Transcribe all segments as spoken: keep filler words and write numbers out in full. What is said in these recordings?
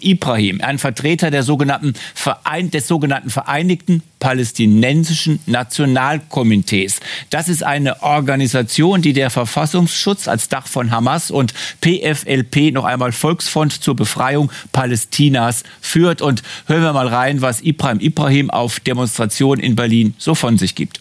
Ibrahim, ein Vertreter der sogenannten Verein, des sogenannten Vereinigten Palästinensischen Nationalkomitees. Das ist eine Organisation, die der Verfassungsschutz als Dach von Hamas und P F L P, noch einmal Volksfront zur Befreiung Palästinas, führt. Und hören wir mal rein, was Ibrahim Ibrahim auf Demonstrationen in Berlin so von sich gibt.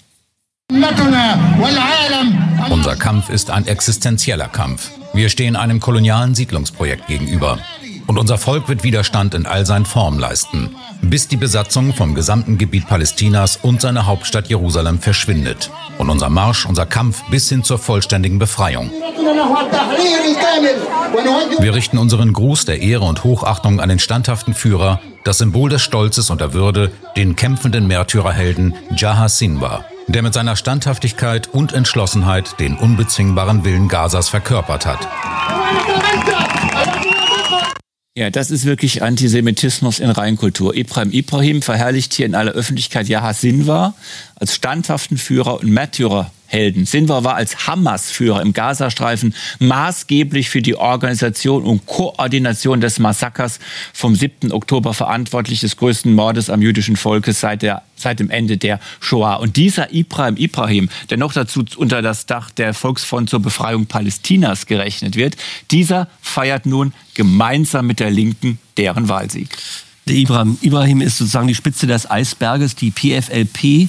Unser Kampf ist ein existenzieller Kampf. Wir stehen einem kolonialen Siedlungsprojekt gegenüber. Und unser Volk wird Widerstand in all seinen Formen leisten, bis die Besatzung vom gesamten Gebiet Palästinas und seiner Hauptstadt Jerusalem verschwindet. Und unser Marsch, unser Kampf bis hin zur vollständigen Befreiung. Wir richten unseren Gruß der Ehre und Hochachtung an den standhaften Führer, das Symbol des Stolzes und der Würde, den kämpfenden Märtyrerhelden Yahya Sinwar, der mit seiner Standhaftigkeit und Entschlossenheit den unbezwingbaren Willen Gazas verkörpert hat. Ja, das ist wirklich Antisemitismus in Reinkultur. Ibrahim Ibrahim verherrlicht hier in aller Öffentlichkeit Yahya Sinwar als standhaften Führer und Märtyrerhelden. Sinwar war als Hamas-Führer im Gazastreifen maßgeblich für die Organisation und Koordination des Massakers vom siebten Oktober verantwortlich, des größten Mordes am jüdischen Volkes seit der seit dem Ende der Shoah. Und dieser Ibrahim Ibrahim, der noch dazu unter das Dach der Volksfront zur Befreiung Palästinas gerechnet wird, dieser feiert nun gemeinsam mit der Linken deren Wahlsieg. Der Ibrahim Ibrahim ist sozusagen die Spitze des Eisberges, die P F L P,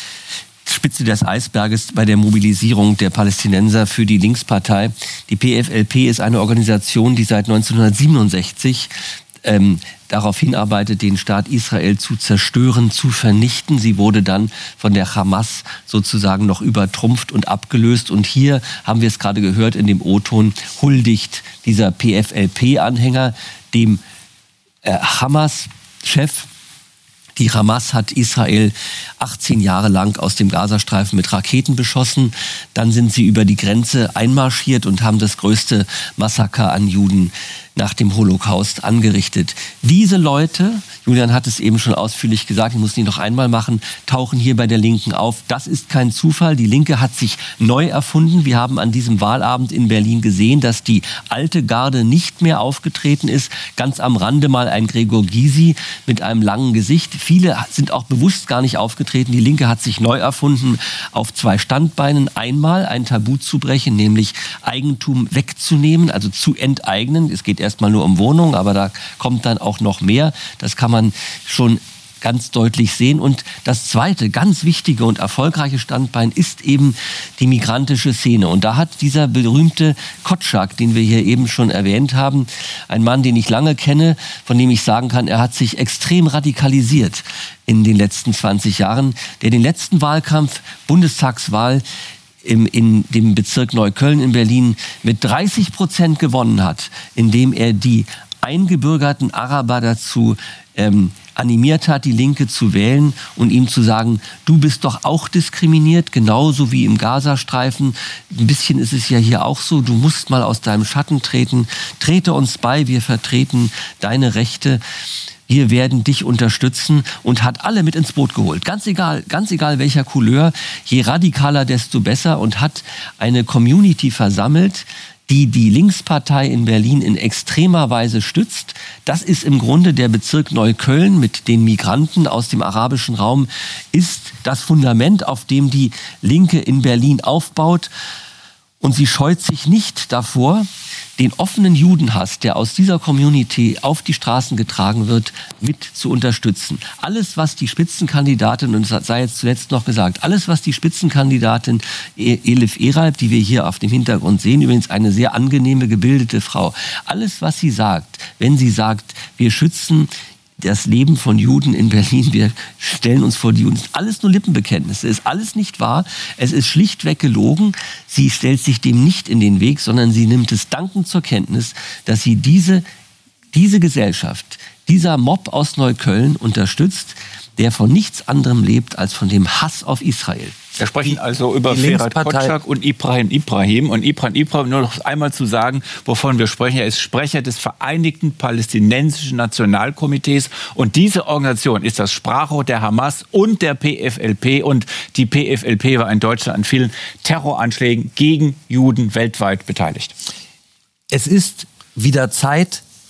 Spitze des Eisberges bei der Mobilisierung der Palästinenser für die Linkspartei. Die P F L P ist eine Organisation, die seit neunzehnhundertsiebenundsechzig ähm, darauf hinarbeitet, den Staat Israel zu zerstören, zu vernichten. Sie wurde dann von der Hamas sozusagen noch übertrumpft und abgelöst. Und hier haben wir es gerade gehört in dem O-Ton, huldigt dieser P F L P-Anhänger dem äh, Hamas-Chef. Die Hamas hat Israel achtzehn Jahre lang aus dem Gazastreifen mit Raketen beschossen. Dann sind sie über die Grenze einmarschiert und haben das größte Massaker an Juden nach dem Holocaust angerichtet. Diese Leute, Julian hat es eben schon ausführlich gesagt, ich muss nicht noch einmal machen, tauchen hier bei der Linken auf. Das ist kein Zufall. Die Linke hat sich neu erfunden. Wir haben an diesem Wahlabend in Berlin gesehen, dass die alte Garde nicht mehr aufgetreten ist. Ganz am Rande mal ein Gregor Gysi mit einem langen Gesicht. Viele sind auch bewusst gar nicht aufgetreten. Die Linke hat sich neu erfunden auf zwei Standbeinen. Einmal ein Tabu zu brechen, nämlich Eigentum wegzunehmen, also zu enteignen. Es geht erstmal nur um Wohnungen, aber da kommt dann auch noch mehr. Das kann man schon ganz deutlich sehen. Und das zweite, ganz wichtige und erfolgreiche Standbein ist eben die migrantische Szene. Und da hat dieser berühmte Kotschak, den wir hier eben schon erwähnt haben, ein Mann, den ich lange kenne, von dem ich sagen kann, er hat sich extrem radikalisiert in den letzten zwanzig Jahren, der den letzten Wahlkampf, Bundestagswahl, Im, in dem Bezirk Neukölln in Berlin mit dreißig Prozent gewonnen hat, indem er die eingebürgerten Araber dazu ähm, animiert hat, die Linke zu wählen und ihm zu sagen, du bist doch auch diskriminiert, genauso wie im Gazastreifen. Ein bisschen ist es ja hier auch so, du musst mal aus deinem Schatten treten, trete uns bei, wir vertreten deine Rechte. Wir werden dich unterstützen und hat alle mit ins Boot geholt. Ganz egal, ganz egal welcher Couleur, je radikaler, desto besser und hat eine Community versammelt, die die Linkspartei in Berlin in extremer Weise stützt. Das ist im Grunde der Bezirk Neukölln mit den Migranten aus dem arabischen Raum, ist das Fundament, auf dem die Linke in Berlin aufbaut. Und sie scheut sich nicht davor, den offenen Judenhass, der aus dieser Community auf die Straßen getragen wird, mit zu unterstützen. Alles, was die Spitzenkandidatin, und das sei jetzt zuletzt noch gesagt, alles, was die Spitzenkandidatin Elif Eralp, die wir hier auf dem Hintergrund sehen, übrigens eine sehr angenehme, gebildete Frau, alles, was sie sagt, wenn sie sagt, wir schützen das Leben von Juden in Berlin, wir stellen uns vor die Juden. Es ist alles nur Lippenbekenntnisse, es ist alles nicht wahr, es ist schlichtweg gelogen. Sie stellt sich dem nicht in den Weg, sondern sie nimmt es dankend zur Kenntnis, dass sie diese, diese Gesellschaft, dieser Mob aus Neukölln unterstützt, der von nichts anderem lebt als von dem Hass auf Israel. Wir sprechen also über Ferhat Kotschak und Ibrahim Ibrahim. Und Ibrahim Ibrahim, nur noch einmal zu sagen, wovon wir sprechen. Er ist Sprecher des Vereinigten Palästinensischen Nationalkomitees. Und diese Organisation ist das Sprachrohr der Hamas und der P F L P. Und die P F L P war in Deutschland an vielen Terroranschlägen gegen Juden weltweit beteiligt. Es ist wieder Zeit,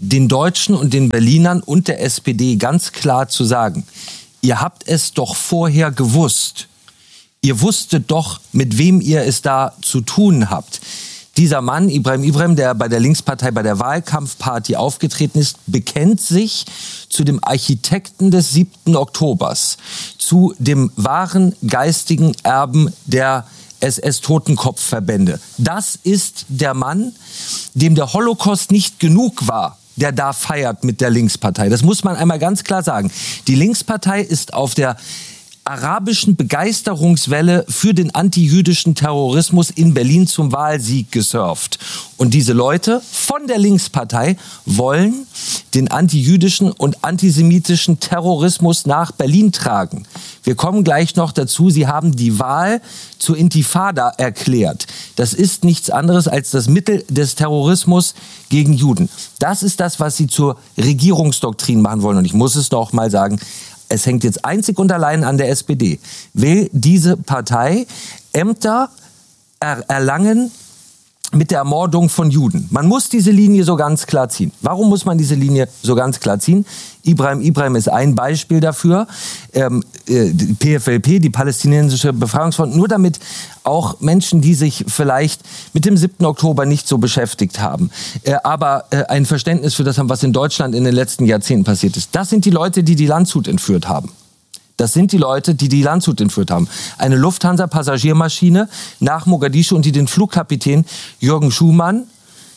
den Deutschen und den Berlinern und der S P D ganz klar zu sagen, ihr habt es doch vorher gewusst. Ihr wusstet doch, mit wem ihr es da zu tun habt. Dieser Mann, Ibrahim Ibrahim, der bei der Linkspartei bei der Wahlkampfparty aufgetreten ist, bekennt sich zu dem Architekten des siebten Oktobers, zu dem wahren geistigen Erben der S S-Totenkopfverbände. Das ist der Mann, dem der Holocaust nicht genug war, der da feiert mit der Linkspartei. Das muss man einmal ganz klar sagen. Die Linkspartei ist auf der arabischen Begeisterungswelle für den antijüdischen Terrorismus in Berlin zum Wahlsieg gesurft. Und diese Leute von der Linkspartei wollen den antijüdischen und antisemitischen Terrorismus nach Berlin tragen. Wir kommen gleich noch dazu. Sie haben die Wahl zur Intifada erklärt. Das ist nichts anderes als das Mittel des Terrorismus gegen Juden. Das ist das, was sie zur Regierungsdoktrin machen wollen. Und ich muss es noch mal sagen, es hängt jetzt einzig und allein an der S P D. Will diese Partei Ämter er- erlangen mit der Ermordung von Juden? Man muss diese Linie so ganz klar ziehen. Warum muss man diese Linie so ganz klar ziehen? Ibrahim Ibrahim ist ein Beispiel dafür. Ähm, äh, die P F L P, die Palästinensische Befreiungsfront, nur damit auch Menschen, die sich vielleicht mit dem siebten Oktober nicht so beschäftigt haben, äh, aber äh, ein Verständnis für das haben, was in Deutschland in den letzten Jahrzehnten passiert ist. Das sind die Leute, die die Landshut entführt haben. Das sind die Leute, die die Landshut entführt haben. Eine Lufthansa-Passagiermaschine nach Mogadischu und die den Flugkapitän Jürgen Schumann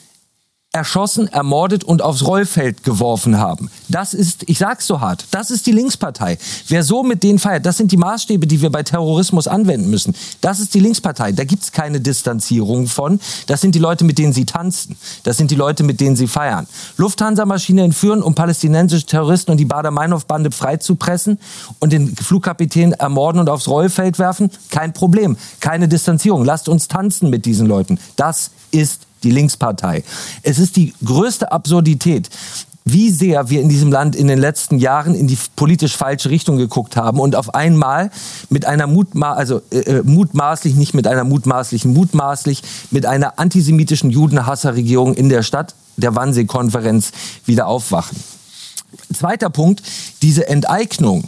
erschossen, ermordet und aufs Rollfeld geworfen haben. Das ist, ich sag's so hart, das ist die Linkspartei. Wer so mit denen feiert, das sind die Maßstäbe, die wir bei Terrorismus anwenden müssen. Das ist die Linkspartei. Da gibt's keine Distanzierung von. Das sind die Leute, mit denen sie tanzen. Das sind die Leute, mit denen sie feiern. Lufthansa-Maschine entführen, um palästinensische Terroristen und die Baader-Meinhof-Bande freizupressen und den Flugkapitän ermorden und aufs Rollfeld werfen? Kein Problem. Keine Distanzierung. Lasst uns tanzen mit diesen Leuten. Das ist die Linkspartei. Es ist die größte Absurdität, wie sehr wir in diesem Land in den letzten Jahren in die politisch falsche Richtung geguckt haben und auf einmal mit einer Mutma- also äh, mutmaßlich, nicht mit einer mutmaßlichen, mutmaßlich mit einer antisemitischen Judenhasserregierung in der Stadt der Wannsee-Konferenz wieder aufwachen. Zweiter Punkt, diese Enteignung.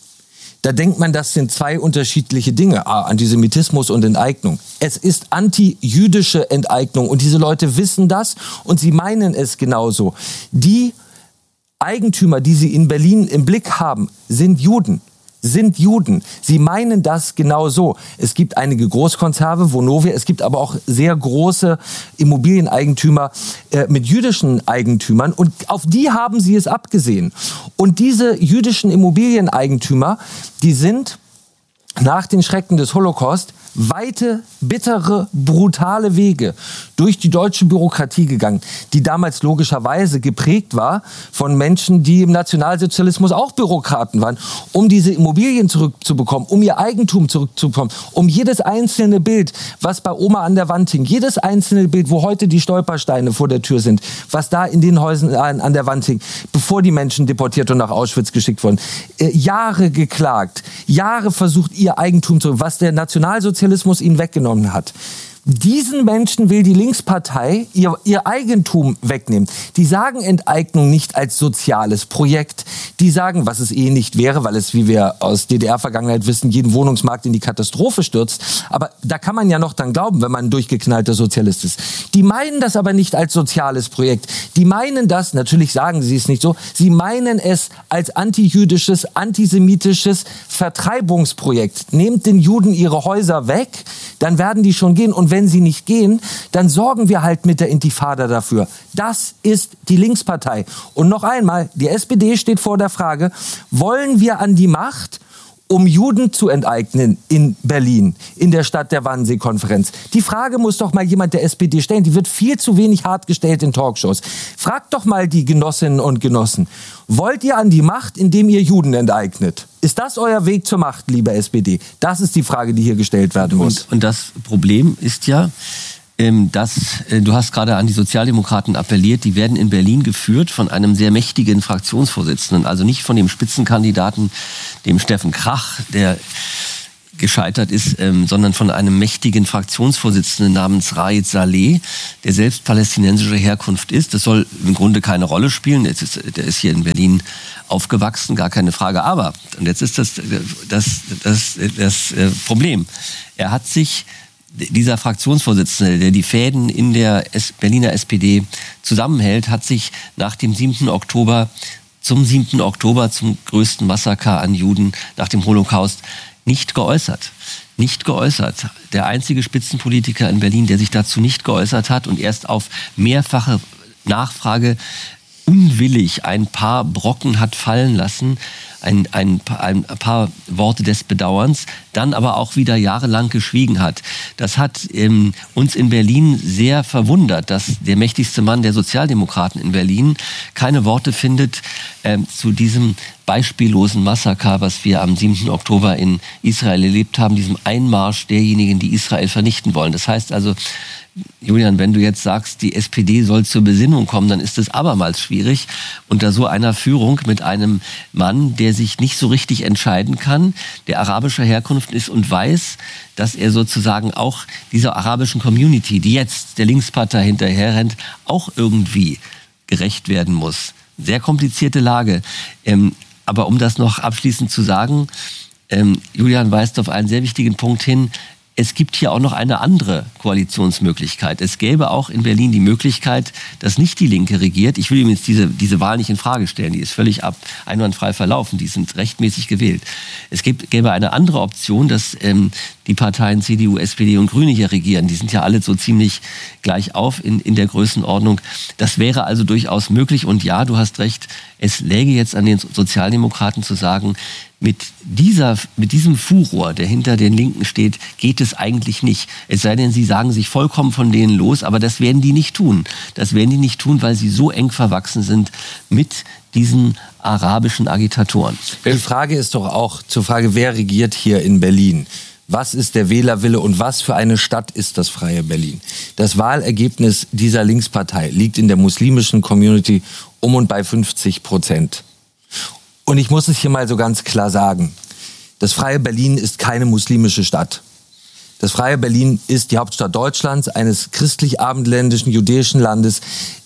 Da denkt man, das sind zwei unterschiedliche Dinge. Ah, Antisemitismus und Enteignung. Es ist antijüdische Enteignung und diese Leute wissen das und sie meinen es genauso. Die Eigentümer, die sie in Berlin im Blick haben, sind Juden. Sind Juden. Sie meinen das genau so. Es gibt einige Großkonzerne, Vonovia, es gibt aber auch sehr große Immobilieneigentümer äh, mit jüdischen Eigentümern und auf die haben sie es abgesehen. Und diese jüdischen Immobilieneigentümer, die sind nach den Schrecken des Holocaust weite, bittere, brutale Wege durch die deutsche Bürokratie gegangen, die damals logischerweise geprägt war von Menschen, die im Nationalsozialismus auch Bürokraten waren, um diese Immobilien zurückzubekommen, um ihr Eigentum zurückzubekommen, um jedes einzelne Bild, was bei Oma an der Wand hing, jedes einzelne Bild, wo heute die Stolpersteine vor der Tür sind, was da in den Häusern an, an der Wand hing, bevor die Menschen deportiert und nach Auschwitz geschickt wurden. Äh, Jahre geklagt, Jahre versucht, ihr Eigentum zu, was der Nationalsozialismus ihnen weggenommen hat. Diesen Menschen will die Linkspartei ihr, ihr Eigentum wegnehmen. Die sagen Enteignung nicht als soziales Projekt. Die sagen, was es eh nicht wäre, weil es, wie wir aus D D R-Vergangenheit wissen, jeden Wohnungsmarkt in die Katastrophe stürzt. Aber da kann man ja noch dran glauben, wenn man ein durchgeknallter Sozialist ist. Die meinen das aber nicht als soziales Projekt. Die meinen das, natürlich sagen sie es nicht so, sie meinen es als antijüdisches, antisemitisches Vertreibungsprojekt. Nehmt den Juden ihre Häuser weg, dann werden die schon gehen. Und wenn sie nicht gehen, dann sorgen wir halt mit der Intifada dafür. Das ist die Linkspartei. Und noch einmal, die S P D steht vor der Frage, wollen wir an die Macht, um Juden zu enteignen in Berlin, in der Stadt der Wannsee-Konferenz? Die Frage muss doch mal jemand der S P D stellen. Die wird viel zu wenig hart gestellt in Talkshows. Fragt doch mal die Genossinnen und Genossen. Wollt ihr an die Macht, indem ihr Juden enteignet? Ist das euer Weg zur Macht, liebe S P D? Das ist die Frage, die hier gestellt werden muss. Und, und das Problem ist ja, ähm, dass, äh, du hast gerade an die Sozialdemokraten appelliert, die werden in Berlin geführt von einem sehr mächtigen Fraktionsvorsitzenden, also nicht von dem Spitzenkandidaten, dem Steffen Krach, der gescheitert ist, ähm, sondern von einem mächtigen Fraktionsvorsitzenden namens Raed Saleh, der selbst palästinensischer Herkunft ist. Das soll im Grunde keine Rolle spielen. Jetzt ist, der ist hier in Berlin aufgewachsen, gar keine Frage. Aber, und jetzt ist das das, das, das, das äh, Problem, er hat sich, dieser Fraktionsvorsitzende, der die Fäden in der S- Berliner S P D zusammenhält, hat sich nach dem siebten Oktober, zum siebten Oktober, zum größten Massaker an Juden nach dem Holocaust, nicht geäußert. Nicht geäußert. Der einzige Spitzenpolitiker in Berlin, der sich dazu nicht geäußert hat und erst auf mehrfache Nachfrage unwillig ein paar Brocken hat fallen lassen, ein, ein, ein paar Worte des Bedauerns, dann aber auch wieder jahrelang geschwiegen hat. Das hat ähm, uns in Berlin sehr verwundert, dass der mächtigste Mann der Sozialdemokraten in Berlin keine Worte findet ähm, zu diesem beispiellosen Massaker, was wir am siebten Oktober in Israel erlebt haben, diesem Einmarsch derjenigen, die Israel vernichten wollen. Das heißt also, Julian, wenn du jetzt sagst, die S P D soll zur Besinnung kommen, dann ist es abermals schwierig, unter so einer Führung mit einem Mann, der sich nicht so richtig entscheiden kann, der arabischer Herkunft ist und weiß, dass er sozusagen auch dieser arabischen Community, die jetzt der Linkspartei hinterherrennt, auch irgendwie gerecht werden muss. Sehr komplizierte Lage. Ähm, aber um das noch abschließend zu sagen, ähm, Julian weist auf einen sehr wichtigen Punkt hin. Es gibt hier auch noch eine andere Koalitionsmöglichkeit. Es gäbe auch in Berlin die Möglichkeit, dass nicht die Linke regiert. Ich will ihm jetzt diese, diese Wahl nicht in Frage stellen. Die ist völlig ab, einwandfrei verlaufen. Die sind rechtmäßig gewählt. Es gibt, gäbe eine andere Option, dass ähm, die Parteien C D U, S P D und Grüne hier regieren. Die sind ja alle so ziemlich gleich auf in, in der Größenordnung. Das wäre also durchaus möglich. Und ja, du hast recht, es läge jetzt an den Sozialdemokraten zu sagen, mit dieser, mit diesem Furor, der hinter den Linken steht, geht es eigentlich nicht. Es sei denn, sie sagen sich vollkommen von denen los, aber das werden die nicht tun. Das werden die nicht tun, weil sie so eng verwachsen sind mit diesen arabischen Agitatoren. Die Frage ist doch auch zur Frage, wer regiert hier in Berlin? Was ist der Wählerwille und was für eine Stadt ist das freie Berlin? Das Wahlergebnis dieser Linkspartei liegt in der muslimischen Community um und bei fünfzig Prozent. Und ich muss es hier mal so ganz klar sagen. Das freie Berlin ist keine muslimische Stadt. Das freie Berlin ist die Hauptstadt Deutschlands, eines christlich-abendländischen, jüdischen Landes.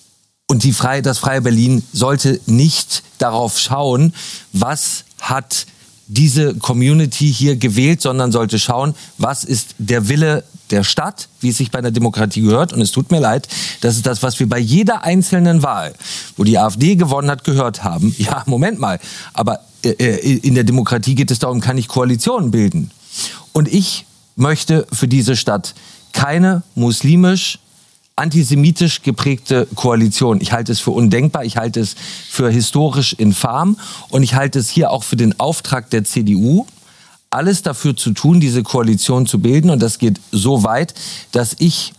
Und die freie, das freie Berlin sollte nicht darauf schauen, was hat diese Community hier gewählt, sondern sollte schauen, was ist der Wille der Stadt, wie es sich bei einer Demokratie gehört. Und es tut mir leid, das ist das, was wir bei jeder einzelnen Wahl, wo die AfD gewonnen hat, gehört haben. Ja, Moment mal, aber äh, in der Demokratie geht es darum, kann ich Koalitionen bilden. Und ich möchte für diese Stadt keine muslimisch, antisemitisch geprägte Koalition. Ich halte es für undenkbar, ich halte es für historisch infam und ich halte es hier auch für den Auftrag der C D U, alles dafür zu tun, diese Koalition zu bilden. Und das geht so weit, dass ich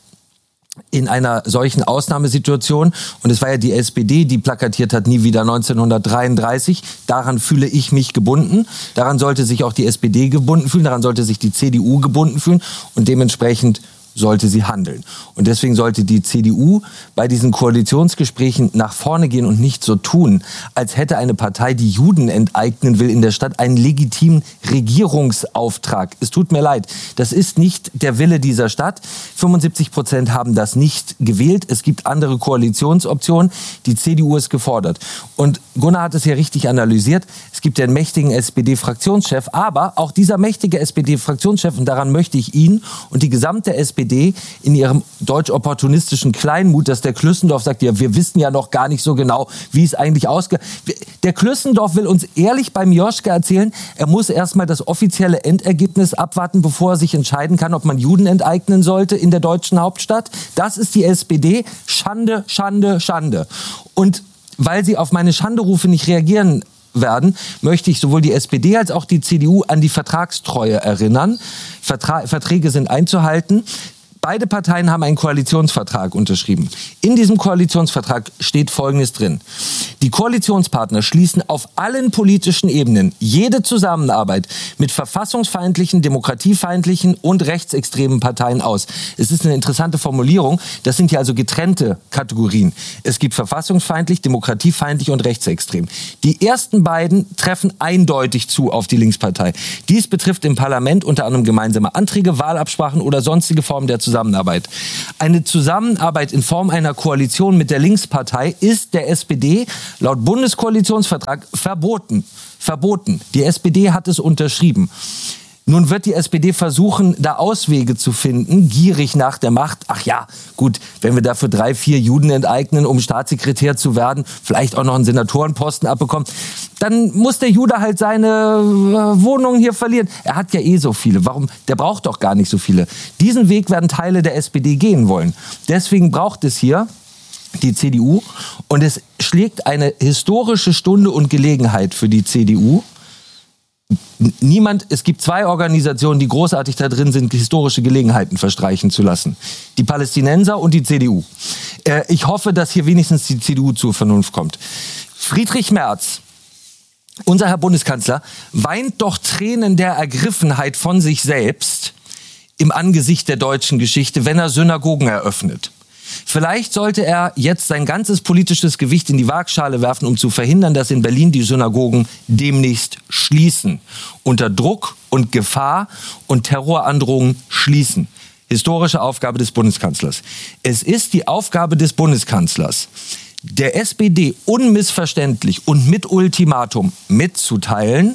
in einer solchen Ausnahmesituation, und es war ja die S P D, die plakatiert hat, nie wieder neunzehnhundertdreiunddreißig, daran fühle ich mich gebunden, daran sollte sich auch die S P D gebunden fühlen, daran sollte sich die C D U gebunden fühlen und dementsprechend sollte sie handeln. Und deswegen sollte die C D U bei diesen Koalitionsgesprächen nach vorne gehen und nicht so tun, als hätte eine Partei, die Juden enteignen will in der Stadt, einen legitimen Regierungsauftrag. Es tut mir leid, das ist nicht der Wille dieser Stadt. fünfundsiebzig Prozent haben das nicht gewählt. Es gibt andere Koalitionsoptionen. Die C D U ist gefordert. Und Gunnar hat es ja richtig analysiert. Es gibt ja einen mächtigen S P D-Fraktionschef, aber auch dieser mächtige S P D-Fraktionschef, und daran möchte ich ihn und die gesamte S P D in ihrem deutsch-opportunistischen Kleinmut, dass der Klüssendorf sagt, ja, wir wissen ja noch gar nicht so genau, wie es eigentlich ausgeht. Der Klüssendorf will uns ehrlich beim Joschka erzählen, er muss erstmal das offizielle Endergebnis abwarten, bevor er sich entscheiden kann, ob man Juden enteignen sollte in der deutschen Hauptstadt. Das ist die S P D. Schande, Schande, Schande. Und weil sie auf meine Schanderufe nicht reagieren werden, möchte ich sowohl die S P D als auch die C D U an die Vertragstreue erinnern. Vertra- Verträge sind einzuhalten. Beide Parteien haben einen Koalitionsvertrag unterschrieben. In diesem Koalitionsvertrag steht Folgendes drin. Die Koalitionspartner schließen auf allen politischen Ebenen jede Zusammenarbeit mit verfassungsfeindlichen, demokratiefeindlichen und rechtsextremen Parteien aus. Es ist eine interessante Formulierung. Das sind ja also getrennte Kategorien. Es gibt verfassungsfeindlich, demokratiefeindlich und rechtsextrem. Die ersten beiden treffen eindeutig zu auf die Linkspartei. Dies betrifft im Parlament unter anderem gemeinsame Anträge, Wahlabsprachen oder sonstige Formen der Zusammenarbeit. Eine Zusammenarbeit in Form einer Koalition mit der Linkspartei ist der S P D laut Bundeskoalitionsvertrag verboten. Verboten. Die S P D hat es unterschrieben. Nun wird die S P D versuchen, da Auswege zu finden, gierig nach der Macht. Ach ja, gut, wenn wir dafür drei, vier Juden enteignen, um Staatssekretär zu werden, vielleicht auch noch einen Senatorenposten abbekommen, dann muss der Jude halt seine äh, Wohnung hier verlieren. Er hat ja eh so viele. Warum? Der braucht doch gar nicht so viele. Diesen Weg werden Teile der S P D gehen wollen. Deswegen braucht es hier die C D U und es schlägt eine historische Stunde und Gelegenheit für die C D U. Niemand, es gibt zwei Organisationen, die großartig da drin sind, historische Gelegenheiten verstreichen zu lassen. Die Palästinenser und die C D U. Äh, ich hoffe, dass hier wenigstens die C D U zur Vernunft kommt. Friedrich Merz, unser Herr Bundeskanzler, weint doch Tränen der Ergriffenheit von sich selbst im Angesicht der deutschen Geschichte, wenn er Synagogen eröffnet. Vielleicht sollte er jetzt sein ganzes politisches Gewicht in die Waagschale werfen, um zu verhindern, dass in Berlin die Synagogen demnächst schließen. Unter Druck und Gefahr und Terrorandrohungen schließen. Historische Aufgabe des Bundeskanzlers. Es ist die Aufgabe des Bundeskanzlers, der S P D unmissverständlich und mit Ultimatum mitzuteilen,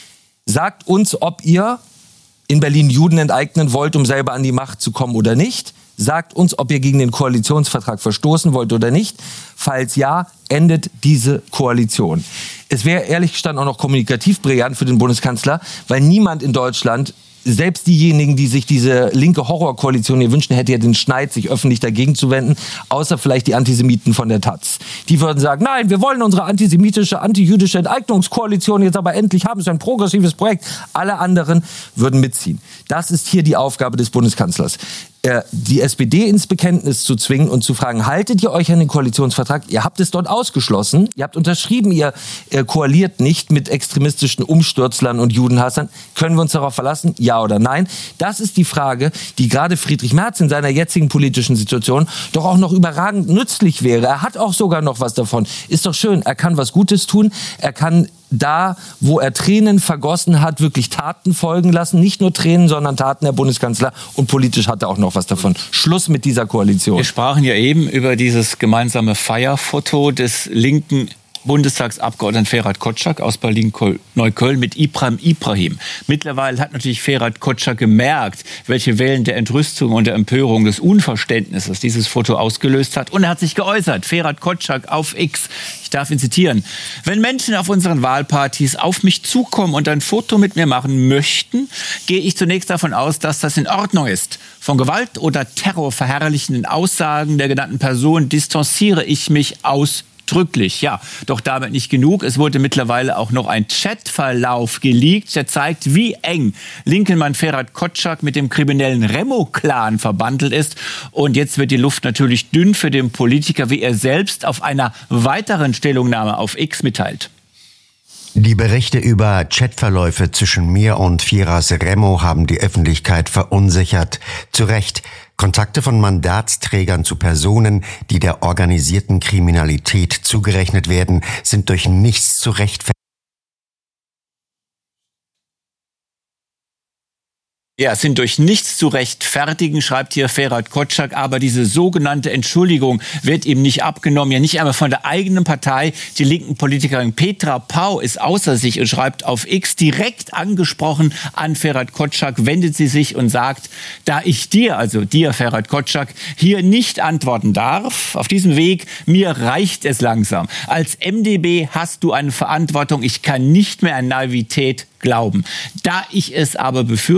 sagt uns, ob ihr in Berlin Juden enteignen wollt, um selber an die Macht zu kommen oder nicht. Sagt uns, ob ihr gegen den Koalitionsvertrag verstoßen wollt oder nicht. Falls ja, endet diese Koalition. Es wäre ehrlich gestanden auch noch kommunikativ brillant für den Bundeskanzler, weil niemand in Deutschland, selbst diejenigen, die sich diese linke Horrorkoalition hier wünschen, hätte ja den Schneid, sich öffentlich dagegen zu wenden, außer vielleicht die Antisemiten von der Taz. Die würden sagen, nein, wir wollen unsere antisemitische, antijüdische Enteignungskoalition jetzt aber endlich haben, es ist ein progressives Projekt. Alle anderen würden mitziehen. Das ist hier die Aufgabe des Bundeskanzlers. Die S P D ins Bekenntnis zu zwingen und zu fragen, haltet ihr euch an den Koalitionsvertrag? Ihr habt es dort ausgeschlossen, ihr habt unterschrieben, ihr äh, koaliert nicht mit extremistischen Umstürzlern und Judenhassern. Können wir uns darauf verlassen? Ja oder nein? Das ist die Frage, die gerade Friedrich Merz in seiner jetzigen politischen Situation doch auch noch überragend nützlich wäre. Er hat auch sogar noch was davon. Ist doch schön, er kann was Gutes tun, er kann da, wo er Tränen vergossen hat, wirklich Taten folgen lassen. Nicht nur Tränen, sondern Taten, Herr Bundeskanzler. Und politisch hat er auch noch was davon. Schluss mit dieser Koalition. Wir sprachen ja eben über dieses gemeinsame Feierfoto des linken Bundestagsabgeordneten Ferhat Kotschak aus Berlin-Neukölln mit Ephraim Ibrahim. Mittlerweile hat natürlich Ferhat Kotschak gemerkt, welche Wellen der Entrüstung und der Empörung, des Unverständnisses dieses Foto ausgelöst hat. Und er hat sich geäußert. Ferhat Kotschak auf X. Ich darf ihn zitieren. Wenn Menschen auf unseren Wahlpartys auf mich zukommen und ein Foto mit mir machen möchten, gehe ich zunächst davon aus, dass das in Ordnung ist. Von Gewalt oder Terror verherrlichenden Aussagen der genannten Person distanziere ich mich aus. Drücklich, ja. Doch damit nicht genug. Es wurde mittlerweile auch noch ein Chatverlauf geleakt, der zeigt, wie eng Linkenmann Ferhat Kotschak mit dem kriminellen Remo-Clan verbandelt ist. Und jetzt wird die Luft natürlich dünn für den Politiker, wie er selbst auf einer weiteren Stellungnahme auf X mitteilt. Die Berichte über Chatverläufe zwischen mir und Firas Remo haben die Öffentlichkeit verunsichert. Zu Recht. Kontakte von Mandatsträgern zu Personen, die der organisierten Kriminalität zugerechnet werden, sind durch nichts zu rechtfertigen. Ja, es sind durch nichts zu rechtfertigen, schreibt hier Ferhat Kotschak, aber diese sogenannte Entschuldigung wird ihm nicht abgenommen, ja nicht einmal von der eigenen Partei. Die linken Politikerin Petra Pau ist außer sich und schreibt auf X, direkt angesprochen an Ferhat Kotschak, wendet sie sich und sagt, da ich dir, also dir Ferhat Kotschak, hier nicht antworten darf, auf diesem Weg, mir reicht es langsam. Als M D B hast du eine Verantwortung, ich kann nicht mehr an Naivität glauben. Da ich es aber befürchte, habe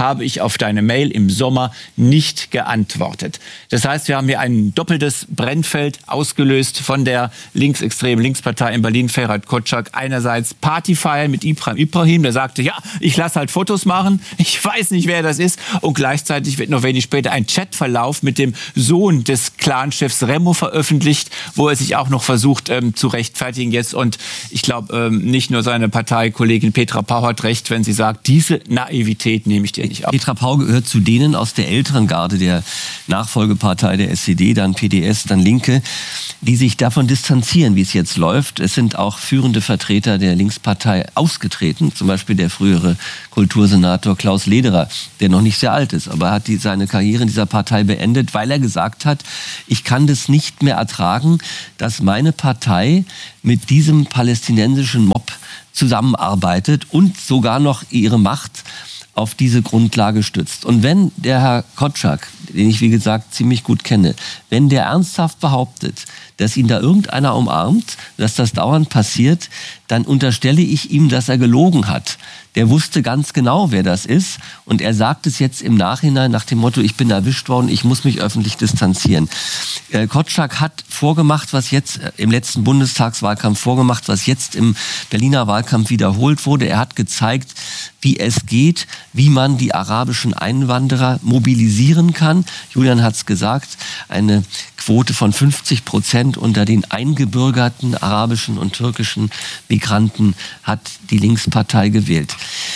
habe ich auf deine Mail im Sommer nicht geantwortet. Das heißt, wir haben hier ein doppeltes Brennfeld ausgelöst von der linksextremen Linkspartei in Berlin, Ferhat Kotschak. Einerseits Partyfeiern mit Ephraim Ibrahim, der sagte, ja, ich lasse halt Fotos machen, ich weiß nicht, wer das ist. Und gleichzeitig wird noch wenig später ein Chatverlauf mit dem Sohn des Clanchefs Remo veröffentlicht, wo er sich auch noch versucht ähm, zu rechtfertigen jetzt. Und ich glaube, ähm, nicht nur seine Parteikollegin Petra Pau hat recht, wenn sie sagt, diese Naivität nehme ich dir nicht ab. Petra Pau gehört zu denen aus der älteren Garde der Nachfolgepartei der S E D, dann P D S, dann Linke, die sich davon distanzieren, wie es jetzt läuft. Es sind auch führende Vertreter der Linkspartei ausgetreten, zum Beispiel der frühere Kultursenator Klaus Lederer, der noch nicht sehr alt ist, aber er hat die, seine Karriere in dieser Partei beendet, weil er gesagt hat, ich kann das nicht mehr ertragen, dass meine Partei mit diesem palästinensischen Mob zusammenarbeitet und sogar noch ihre Macht auf diese Grundlage stützt. Und wenn der Herr Kotschak, den ich wie gesagt ziemlich gut kenne, wenn der ernsthaft behauptet, dass ihn da irgendeiner umarmt, dass das dauernd passiert, dann unterstelle ich ihm, dass er gelogen hat. Der wusste ganz genau, wer das ist. Und er sagt es jetzt im Nachhinein nach dem Motto, ich bin erwischt worden, ich muss mich öffentlich distanzieren. Äh, Kotschak hat vorgemacht, was jetzt äh, im letzten Bundestagswahlkampf vorgemacht, was jetzt im Berliner Wahlkampf wiederholt wurde. Er hat gezeigt, wie es geht, wie man die arabischen Einwanderer mobilisieren kann. Julian hat es gesagt, eine Quote von fünfzig Prozent unter den eingebürgerten arabischen und türkischen Migranten hat die Linkspartei gewählt.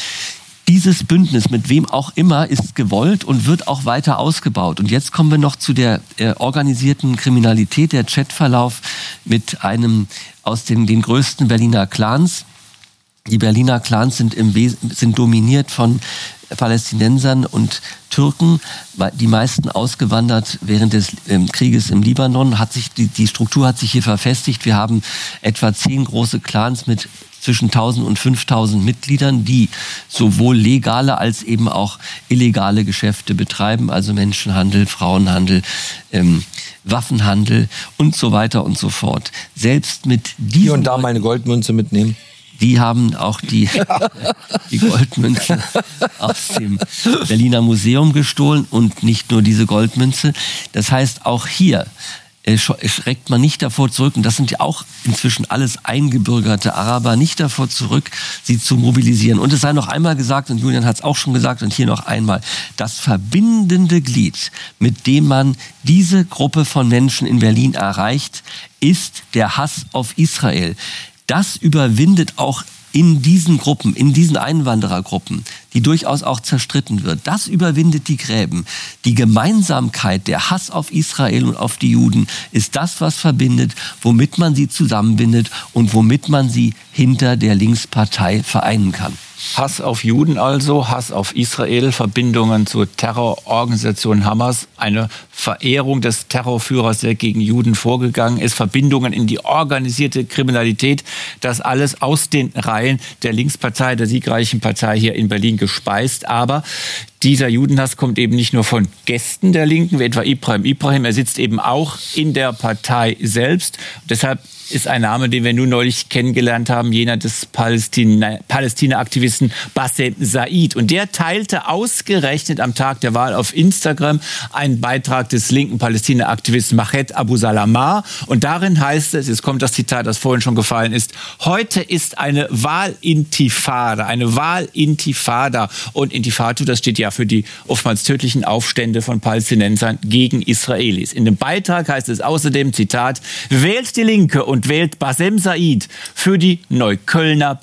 Dieses Bündnis, mit wem auch immer, ist gewollt und wird auch weiter ausgebaut. Und jetzt kommen wir noch zu der äh, organisierten Kriminalität, der Chatverlauf mit einem aus den, den größten Berliner Clans. Die Berliner Clans sind, im Wes- sind dominiert von Palästinensern und Türken, die meisten ausgewandert während des ähm, Krieges im Libanon. Hat sich, die, die Struktur hat sich hier verfestigt. Wir haben etwa zehn große Clans mit zwischen tausend und fünftausend Mitgliedern, die sowohl legale als eben auch illegale Geschäfte betreiben, also Menschenhandel, Frauenhandel, ähm, Waffenhandel und so weiter und so fort. Selbst mit diesen Hier und da mal eine Goldmünze mitnehmen. Die haben auch die, die Goldmünze aus dem Berliner Museum gestohlen und nicht nur diese Goldmünze. Das heißt, auch hier äh, schreckt man nicht davor zurück, und das sind ja auch inzwischen alles eingebürgerte Araber, nicht davor zurück, sie zu mobilisieren. Und es sei noch einmal gesagt, und Julian hat es auch schon gesagt, und hier noch einmal, das verbindende Glied, mit dem man diese Gruppe von Menschen in Berlin erreicht, ist der Hass auf Israel. Das überwindet auch in diesen Gruppen, in diesen Einwanderergruppen, die durchaus auch zerstritten wird. Das überwindet die Gräben. Die Gemeinsamkeit, der Hass auf Israel und auf die Juden ist das, was verbindet, womit man sie zusammenbindet und womit man sie hinter der Linkspartei vereinen kann. Hass auf Juden also, Hass auf Israel, Verbindungen zur Terrororganisation Hamas, eine Verehrung des Terrorführers, der gegen Juden vorgegangen ist, Verbindungen in die organisierte Kriminalität, das alles aus den Reihen der Linkspartei, der siegreichen Partei hier in Berlin gespeist. Aber dieser Judenhass kommt eben nicht nur von Gästen der Linken, wie etwa Ephraim Ibrahim, er sitzt eben auch in der Partei selbst. Deshalb ist ein Name, den wir nur neulich kennengelernt haben, jener des Palästina- Palästina-Aktivisten Bassem Said. Und der teilte ausgerechnet am Tag der Wahl auf Instagram einen Beitrag des linken Palästina-Aktivisten Mached Abu Salamah. Und darin heißt es, jetzt kommt das Zitat, das vorhin schon gefallen ist, heute ist eine Wahlintifada, eine Wahlintifada. Und Intifada, das steht ja für die oftmals tödlichen Aufstände von Palästinensern gegen Israelis. In dem Beitrag heißt es außerdem, Zitat, wählt die Linke und wählt Bassem Said für die Neuköllner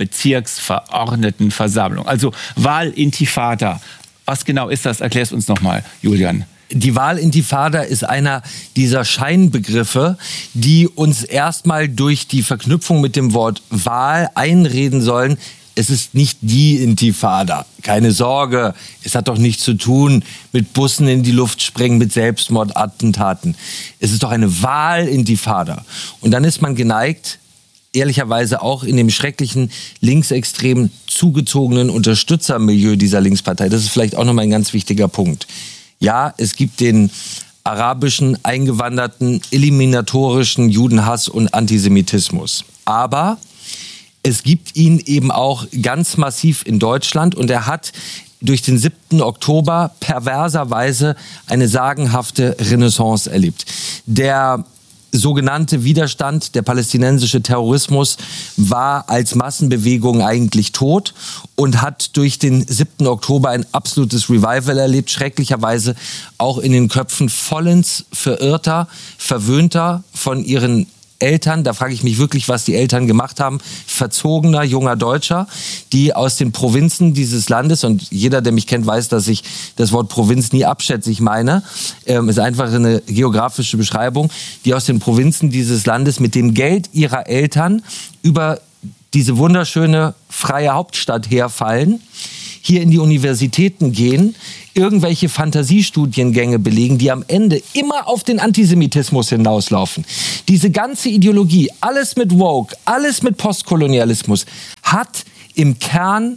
Bezirksverordnetenversammlung. Also Wahlintifada. Was genau ist das? Erklär es uns nochmal, Julian. Die Wahlintifada ist einer dieser Scheinbegriffe, die uns erstmal durch die Verknüpfung mit dem Wort Wahl einreden sollen, es ist nicht die Intifada. Keine Sorge, es hat doch nichts zu tun mit Bussen in die Luft sprengen, mit Selbstmordattentaten. Es ist doch eine Wahlintifada. Und dann ist man geneigt, ehrlicherweise auch in dem schrecklichen, linksextremen, zugezogenen Unterstützermilieu dieser Linkspartei. Das ist vielleicht auch nochmal ein ganz wichtiger Punkt. Ja, es gibt den arabischen, eingewanderten, eliminatorischen Judenhass und Antisemitismus. Aber es gibt ihn eben auch ganz massiv in Deutschland und er hat durch den siebten Oktober perverserweise eine sagenhafte Renaissance erlebt. Der sogenannte Widerstand, der palästinensische Terrorismus, war als Massenbewegung eigentlich tot und hat durch den siebten Oktober ein absolutes Revival erlebt, schrecklicherweise auch in den Köpfen vollends verirrter, verwöhnter von ihren Eltern, da frage ich mich wirklich, was die Eltern gemacht haben, verzogener junger Deutscher, die aus den Provinzen dieses Landes, und jeder, der mich kennt, weiß, dass ich das Wort Provinz nie abschätzig meine, ähm, ist einfach eine geografische Beschreibung, die aus den Provinzen dieses Landes mit dem Geld ihrer Eltern über diese wunderschöne freie Hauptstadt herfallen, hier in die Universitäten gehen, irgendwelche Fantasiestudiengänge belegen, die am Ende immer auf den Antisemitismus hinauslaufen. Diese ganze Ideologie, alles mit Woke, alles mit Postkolonialismus, hat im Kern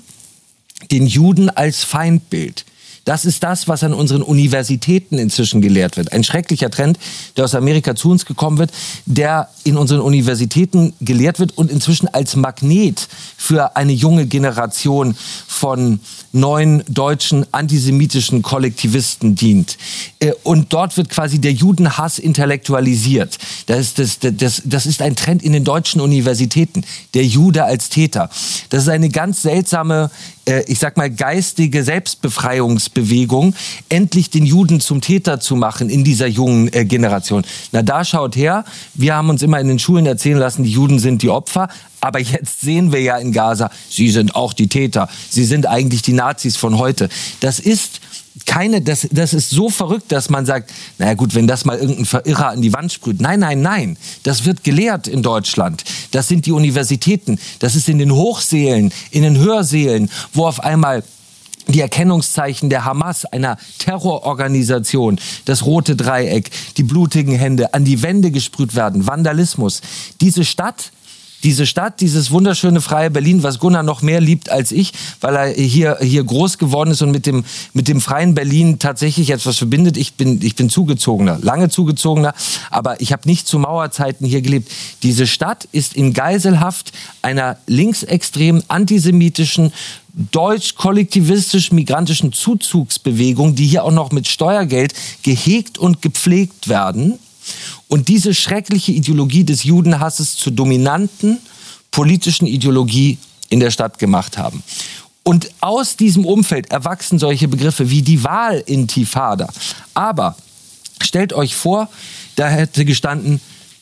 den Juden als Feindbild. Das ist das, was an unseren Universitäten inzwischen gelehrt wird. Ein schrecklicher Trend, der aus Amerika zu uns gekommen wird, der in unseren Universitäten gelehrt wird und inzwischen als Magnet für eine junge Generation von neuen deutschen antisemitischen Kollektivisten dient. Und dort wird quasi der Judenhass intellektualisiert. Das ist, das, das, das ist ein Trend in den deutschen Universitäten. Der Jude als Täter. Das ist eine ganz seltsame, ich sag mal, geistige Selbstbefreiungsbewegung, endlich den Juden zum Täter zu machen in dieser jungen äh, Generation. Na, da schaut her, wir haben uns immer in den Schulen erzählen lassen, die Juden sind die Opfer, aber jetzt sehen wir ja in Gaza, sie sind auch die Täter, sie sind eigentlich die Nazis von heute. Das ist keine, das, das ist so verrückt, dass man sagt, naja gut, wenn das mal irgendein Verirrer an die Wand sprüht. Nein, nein, nein, das wird gelehrt in Deutschland. Das sind die Universitäten, das ist in den Hochsälen, in den Hörsälen, wo auf einmal die Erkennungszeichen der Hamas, einer Terrororganisation, das rote Dreieck, die blutigen Hände an die Wände gesprüht werden, Vandalismus. Diese Stadt, Diese Stadt, dieses wunderschöne freie Berlin, was Gunnar noch mehr liebt als ich, weil er hier, hier groß geworden ist und mit dem, mit dem freien Berlin tatsächlich etwas verbindet. Ich bin, ich bin Zugezogener, lange Zugezogener, aber ich habe nicht zu Mauerzeiten hier gelebt. Diese Stadt ist in Geiselhaft einer linksextremen, antisemitischen, deutsch-kollektivistisch-migrantischen Zuzugsbewegung, die hier auch noch mit Steuergeld gehegt und gepflegt werden. Und diese schreckliche Ideologie des Judenhasses zur dominanten politischen Ideologie in der Stadt gemacht haben. Und aus diesem Umfeld erwachsen solche Begriffe wie die Wahlintifada. Aber stellt euch vor, da hätte gestanden,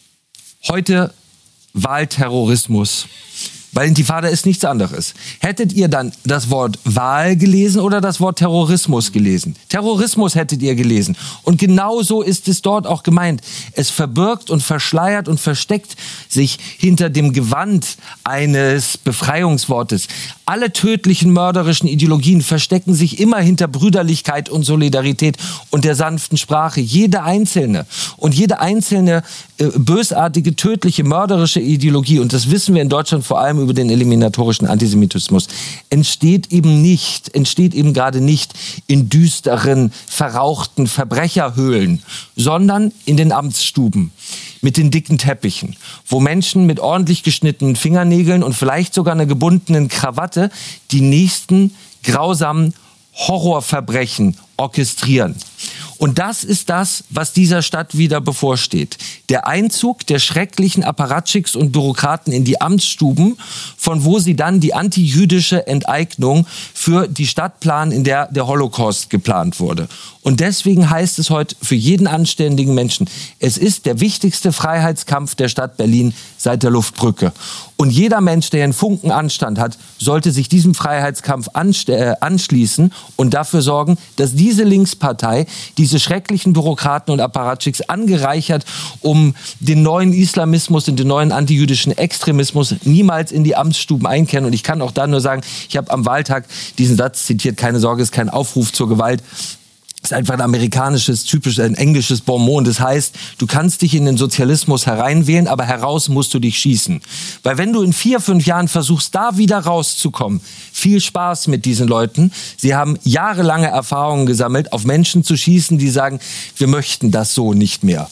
heute Wahlterrorismus. Weil Intifada ist nichts anderes. Hättet ihr dann das Wort Wahl gelesen oder das Wort Terrorismus gelesen? Terrorismus hättet ihr gelesen. Und genau so ist es dort auch gemeint. Es verbirgt und verschleiert und versteckt sich hinter dem Gewand eines Befreiungswortes. Alle tödlichen, mörderischen Ideologien verstecken sich immer hinter Brüderlichkeit und Solidarität und der sanften Sprache. Jede einzelne und jede einzelne äh, bösartige, tödliche, mörderische Ideologie, und das wissen wir in Deutschland vor allem über den eliminatorischen Antisemitismus, entsteht eben nicht, entsteht eben gerade nicht in düsteren, verrauchten Verbrecherhöhlen, sondern in den Amtsstuben mit den dicken Teppichen, wo Menschen mit ordentlich geschnittenen Fingernägeln und vielleicht sogar einer gebundenen Krawatte die nächsten grausamen Horrorverbrechen orchestrieren. Und das ist das, was dieser Stadt wieder bevorsteht. Der Einzug der schrecklichen Apparatschicks und Bürokraten in die Amtsstuben, von wo sie dann die antijüdische Enteignung für die Stadt planen, in der der Holocaust geplant wurde. Und deswegen heißt es heute für jeden anständigen Menschen, es ist der wichtigste Freiheitskampf der Stadt Berlin seit der Luftbrücke. Und jeder Mensch, der einen Funken Anstand hat, sollte sich diesem Freiheitskampf anschließen und dafür sorgen, dass diese Linkspartei diese schrecklichen Bürokraten und Apparatschicks angereichert, um den neuen Islamismus und den neuen antijüdischen Extremismus niemals in die Amtsstuben einkehren. Und ich kann auch da nur sagen, ich habe am Wahltag diesen Satz zitiert, keine Sorge, ist kein Aufruf zur Gewalt. Das ist einfach ein amerikanisches, typisch ein englisches Bonmot. Das heißt, du kannst dich in den Sozialismus hereinwählen, aber heraus musst du dich schießen. Weil wenn du in vier, fünf Jahren versuchst, da wieder rauszukommen, viel Spaß mit diesen Leuten. Sie haben jahrelange Erfahrungen gesammelt, auf Menschen zu schießen, die sagen, wir möchten das so nicht mehr. Ich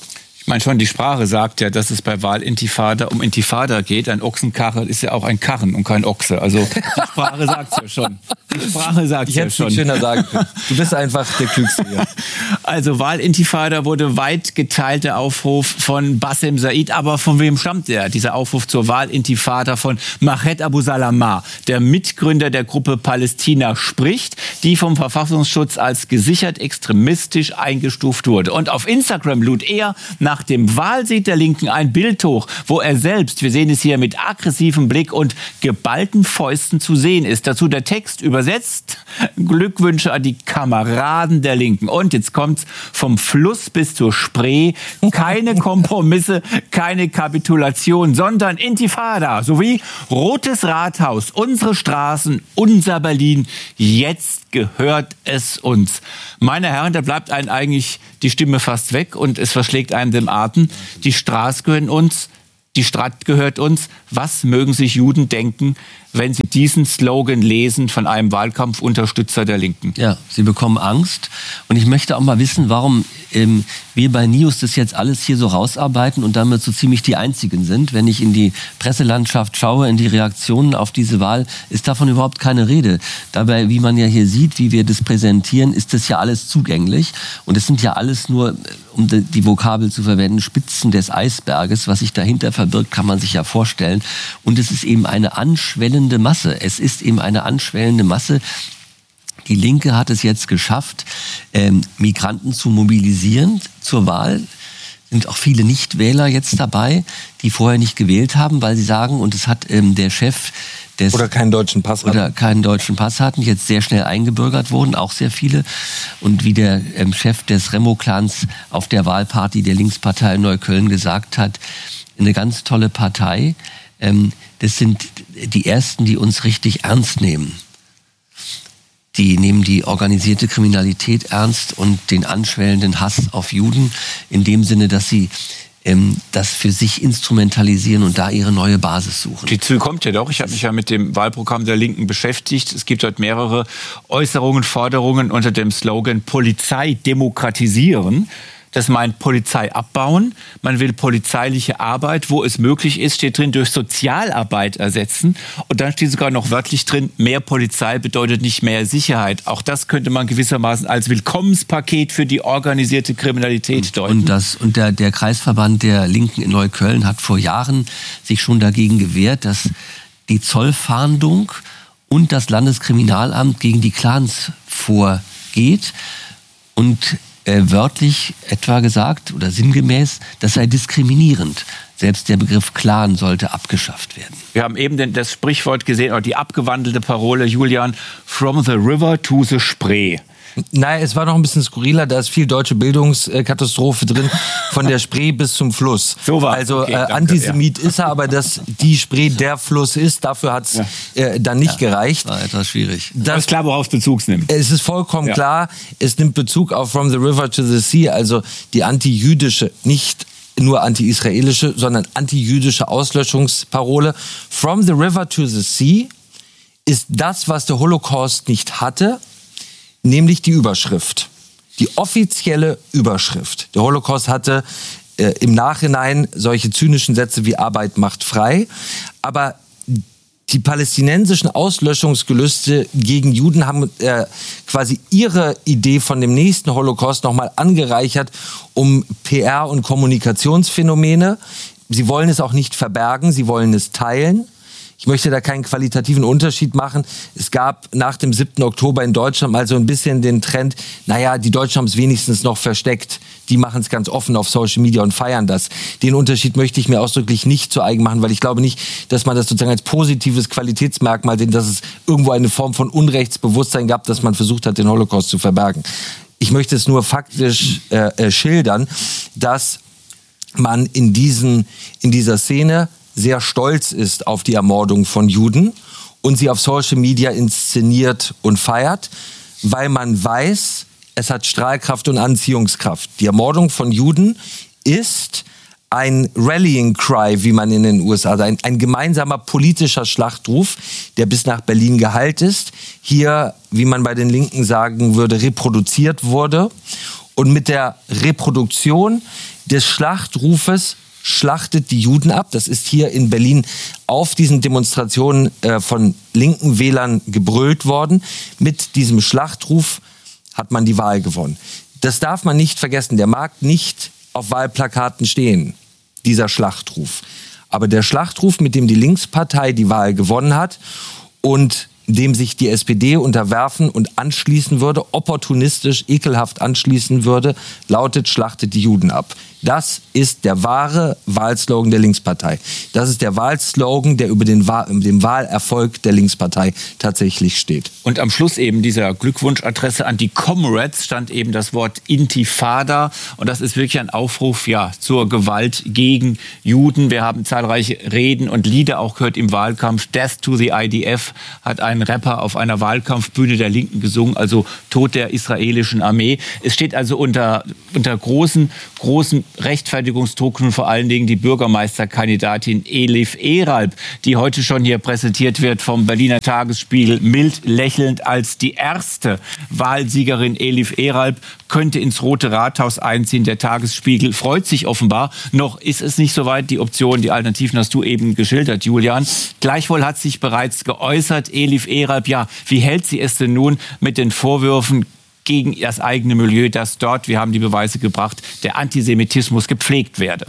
meine schon, die Sprache sagt ja, dass es bei Wahlintifada um Intifada geht. Ein Ochsenkarren ist ja auch ein Karren und kein Ochse. Also die Sprache sagt ja schon. Die Sprache sagt ja schon. Ich hätte es schöner sagen können. Du bist einfach der Klügste hier. Also Wahlintifada wurde weit geteilter Aufruf von Bassem Said. Aber von wem stammt der? Dieser Aufruf zur Wahlintifada von Mahed Abu Salama, der Mitgründer der Gruppe Palästina spricht, die vom Verfassungsschutz als gesichert extremistisch eingestuft wurde. Und auf Instagram lud er nach dem Wahlsieg der Linken ein Bild hoch, wo er selbst, wir sehen es hier, mit aggressivem Blick und geballten Fäusten zu sehen ist. Dazu der Text übersetzt: Glückwünsche an die Kameraden der Linken. Und jetzt kommt's: vom Fluss bis zur Spree, keine Kompromisse, keine Kapitulation, sondern Intifada sowie Rotes Rathaus, unsere Straßen, unser Berlin, jetzt gehört es uns. Meine Herren, da bleibt einem eigentlich die Stimme fast weg und es verschlägt einem den Atem. Die Straße gehört uns, die Stadt gehört uns. Was mögen sich Juden denken, wenn sie diesen Slogan lesen von einem Wahlkampfunterstützer der Linken? Ja, sie bekommen Angst. Und ich möchte auch mal wissen, warum ähm, wir bei Nius das jetzt alles hier so rausarbeiten und damit so ziemlich die Einzigen sind. Wenn ich in die Presselandschaft schaue, in die Reaktionen auf diese Wahl, ist davon überhaupt keine Rede. Dabei, wie man ja hier sieht, wie wir das präsentieren, ist das ja alles zugänglich. Und es sind ja alles nur, um die Vokabel zu verwenden, Spitzen des Eisberges. Was sich dahinter verbirgt, kann man sich ja vorstellen. Und es ist eben eine anschwellende Masse. Es ist eben eine anschwellende Masse. Die Linke hat es jetzt geschafft, ähm, Migranten zu mobilisieren zur Wahl. Sind auch viele Nichtwähler jetzt dabei, die vorher nicht gewählt haben, weil sie sagen, und es hat ähm, der Chef des... Oder keinen deutschen Pass hatten. Oder keinen deutschen Pass hatten, jetzt sehr schnell eingebürgert wurden, auch sehr viele. Und wie der ähm, Chef des Remo-Clans auf der Wahlparty der Linkspartei in Neukölln gesagt hat, eine ganz tolle Partei. Ähm, das sind die Ersten, die uns richtig ernst nehmen. Die nehmen die organisierte Kriminalität ernst und den anschwellenden Hass auf Juden in dem Sinne, dass sie ähm, das für sich instrumentalisieren und da ihre neue Basis suchen. Die Züge kommt ja doch. Ich habe mich ja mit dem Wahlprogramm der Linken beschäftigt. Es gibt dort mehrere Äußerungen, Forderungen unter dem Slogan Polizei demokratisieren. Das meint Polizei abbauen. Man will polizeiliche Arbeit, wo es möglich ist, steht drin, durch Sozialarbeit ersetzen. Und dann steht sogar noch wörtlich drin, mehr Polizei bedeutet nicht mehr Sicherheit. Auch das könnte man gewissermaßen als Willkommenspaket für die organisierte Kriminalität deuten. Und, das, und der, der Kreisverband der Linken in Neukölln hat vor Jahren sich schon dagegen gewehrt, dass die Zollfahndung und das Landeskriminalamt gegen die Clans vorgeht. Und Äh, wörtlich etwa gesagt oder sinngemäß, das sei diskriminierend. Selbst der Begriff Clan sollte abgeschafft werden. Wir haben eben den, das Sprichwort gesehen, oder die abgewandelte Parole, Julian, from the river to the Spree. Naja, es war noch ein bisschen skurriler, da ist viel deutsche Bildungskatastrophe drin, von der Spree bis zum Fluss. So war's. Also Okay, äh, danke, Antisemit ja. ist er, aber dass die Spree der Fluss ist, dafür hat es ja. äh, dann nicht ja, gereicht. War etwas schwierig. Das ist klar, worauf es Bezug nimmt. Es ist vollkommen ja. klar, es nimmt Bezug auf From the River to the Sea, also die antijüdische, nicht nur anti-israelische, sondern antijüdische Auslöschungsparole. From the River to the Sea ist das, was der Holocaust nicht hatte, nämlich die Überschrift, die offizielle Überschrift. Der Holocaust hatte äh, im Nachhinein solche zynischen Sätze wie Arbeit macht frei, aber die palästinensischen Auslöschungsgelüste gegen Juden haben äh, quasi ihre Idee von dem nächsten Holocaust nochmal angereichert um P R- und Kommunikationsphänomene. Sie wollen es auch nicht verbergen, sie wollen es teilen. Ich möchte da keinen qualitativen Unterschied machen. Es gab nach dem siebten Oktober in Deutschland mal so ein bisschen den Trend, naja, die Deutschen haben es wenigstens noch versteckt. Die machen es ganz offen auf Social Media und feiern das. Den Unterschied möchte ich mir ausdrücklich nicht zu eigen machen, weil ich glaube nicht, dass man das sozusagen als positives Qualitätsmerkmal, denn dass es irgendwo eine Form von Unrechtsbewusstsein gab, dass man versucht hat, den Holocaust zu verbergen. Ich möchte es nur faktisch äh, äh, schildern, dass man in, diesen, in dieser Szene sehr stolz ist auf die Ermordung von Juden und sie auf Social Media inszeniert und feiert, weil man weiß, es hat Strahlkraft und Anziehungskraft. Die Ermordung von Juden ist ein Rallying Cry, wie man in den U S A sagt, ein, ein gemeinsamer politischer Schlachtruf, der bis nach Berlin geheilt ist, hier, wie man bei den Linken sagen würde, reproduziert wurde Und mit der Reproduktion des Schlachtrufes schlachtet die Juden ab. Das ist hier in Berlin auf diesen Demonstrationen äh, von linken Wählern gebrüllt worden. Mit diesem Schlachtruf hat man die Wahl gewonnen. Das darf man nicht vergessen. Der mag nicht auf Wahlplakaten stehen, dieser Schlachtruf. Aber der Schlachtruf, mit dem die Linkspartei die Wahl gewonnen hat und dem sich die S P D unterwerfen und anschließen würde, opportunistisch, ekelhaft anschließen würde, lautet: Schlachtet die Juden ab. Das ist der wahre Wahlslogan der Linkspartei. Das ist der Wahlslogan, der über den, Wahl, den Wahlerfolg der Linkspartei tatsächlich steht. Und am Schluss eben dieser Glückwunschadresse an die Comrades stand eben das Wort Intifada. Und das ist wirklich ein Aufruf, ja, zur Gewalt gegen Juden. Wir haben zahlreiche Reden und Lieder auch gehört im Wahlkampf. Death to the I D F hat ein Rapper auf einer Wahlkampfbühne der Linken gesungen, also Tod der israelischen Armee. Es steht also unter, unter großen, großen Rechtfertigungsdruck nun vor allen Dingen die Bürgermeisterkandidatin Elif Eralp, die heute schon hier präsentiert wird vom Berliner Tagesspiegel, mild lächelnd als die erste Wahlsiegerin. Elif Eralp könnte ins Rote Rathaus einziehen. Der Tagesspiegel freut sich offenbar. Noch ist es nicht soweit. Die Optionen, die Alternativen hast du eben geschildert, Julian. Gleichwohl hat sich bereits geäußert Elif Eralp. Ja, wie hält sie es denn nun mit den Vorwürfen gegen das eigene Milieu, dass dort, wir haben die Beweise gebracht, der Antisemitismus gepflegt werde?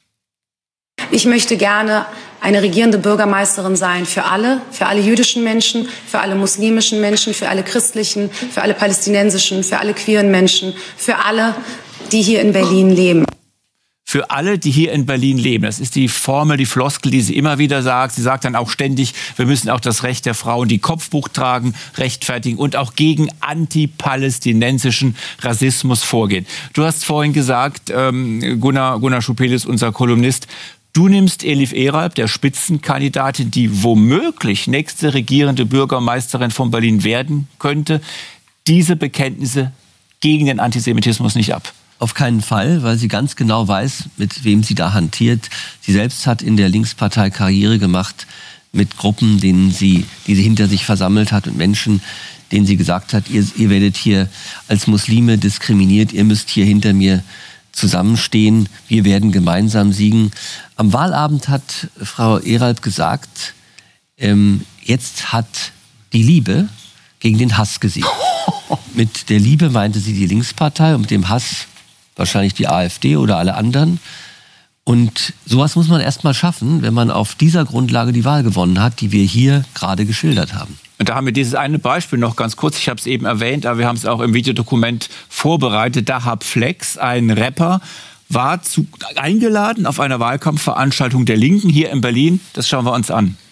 Ich möchte gerne eine regierende Bürgermeisterin sein für alle, für alle jüdischen Menschen, für alle muslimischen Menschen, für alle christlichen, für alle palästinensischen, für alle queeren Menschen, für alle, die hier in Berlin leben. Für alle, die hier in Berlin leben. Das ist die Formel, die Floskel, die sie immer wieder sagt. Sie sagt dann auch ständig, wir müssen auch das Recht der Frauen, die Kopftuch tragen, rechtfertigen und auch gegen antipalästinensischen Rassismus vorgehen. Du hast vorhin gesagt, ähm, Gunnar, Gunnar Schupelis, unser Kolumnist, du nimmst Elif Eralp, der Spitzenkandidatin, die womöglich nächste regierende Bürgermeisterin von Berlin werden könnte, diese Bekenntnisse gegen den Antisemitismus nicht ab. Auf keinen Fall, weil sie ganz genau weiß, mit wem sie da hantiert. Sie selbst hat in der Linkspartei Karriere gemacht mit Gruppen, denen sie, die sie hinter sich versammelt hat und Menschen, denen sie gesagt hat, ihr, ihr werdet hier als Muslime diskriminiert, ihr müsst hier hinter mir zusammenstehen, wir werden gemeinsam siegen. Am Wahlabend hat Frau Eralp gesagt, ähm, jetzt hat die Liebe gegen den Hass gesiegt. Mit der Liebe meinte sie die Linkspartei und mit dem Hass wahrscheinlich die AfD oder alle anderen. Und sowas muss man erst mal schaffen, wenn man auf dieser Grundlage die Wahl gewonnen hat, die wir hier gerade geschildert haben. Und da haben wir dieses eine Beispiel noch ganz kurz. Ich habe es eben erwähnt, aber wir haben es auch im Videodokument vorbereitet. Dahab Flex, ein Rapper, war zu, eingeladen auf einer Wahlkampfveranstaltung der Linken hier in Berlin. Das schauen wir uns an.